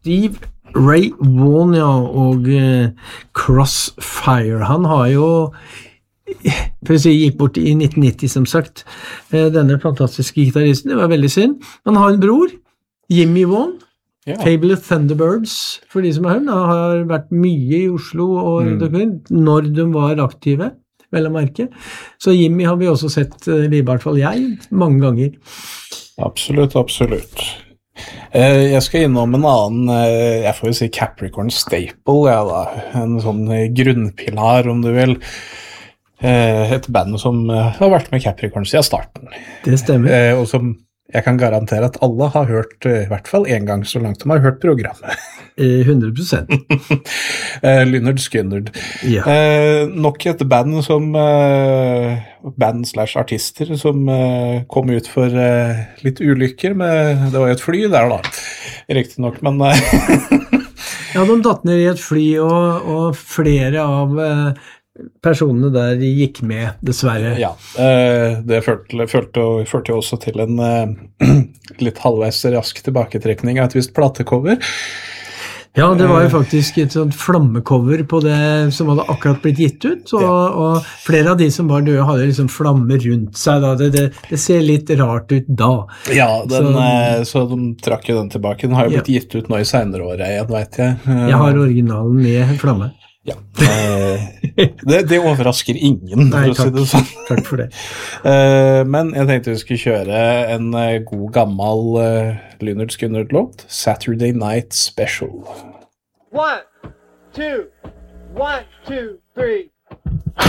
Steve Ray Vaughan, ja, og Crossfire. Han har jo, for å si, gikk bort i 1990, som sagt, denne fantastiske gitaristen. Det var veldig synd. Han har en bror, Jimmy Vaughan, Fabulous Thunderbirds, for de som har hørt. Han har vært mye i Oslo og når de var aktive, vel å merke. Så Jimmy har vi også sett, i hvert fall jeg, mange ganger. Absolutt. Jeg skal innom en annen, jeg får jo si Capricorn Staple, ja da. En sånn grunnpilar, om du vil. Et band som har vært med Capricorn siden starten. Det stemmer. Og som jeg kan garantere at alle har hørt, i hvert fall en gang så langt de har hørt programmet. 100%. Lynyrd Skynyrd. Ja. Nok et band som band/artister som kom ut for litt ulykker med, det var jo et fly der da, riktig nok, men ja, de datt ned i et fly, og flere av personene der gikk med, dessverre. Ja, det førte jo også til en litt halvveis rask tilbaketrekning av et visst platecover. Ja, det var jo faktisk et sånt flammecover på det som hadde akkurat blitt gitt ut, og flere av de som var døde hadde liksom flammer rundt seg da. Det ser litt rart ut da. Ja, så de trakk jo den tilbake. Den har jo blitt gitt ut nå i senere år, vet jeg. Jeg har originalen med flamme. Ja, det overrasker ingen. Nei, for å si det sånn. Takk for det. Men jeg tenkte vi skulle kjøre en god gammel Lynyrd Skynyrd-låt, Saturday Night Special. 1, 2, 1, 2, 3